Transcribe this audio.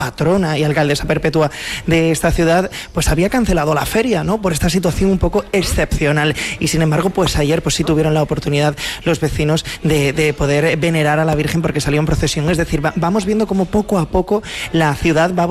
patrona y alcaldesa perpetua de esta ciudad, pues había cancelado la feria, ¿no? Por esta situación un poco excepcional. Y sin embargo, pues ayer pues sí tuvieron la oportunidad los vecinos de poder venerar a la Virgen porque salió en procesión. Es decir, vamos viendo cómo poco a poco la ciudad va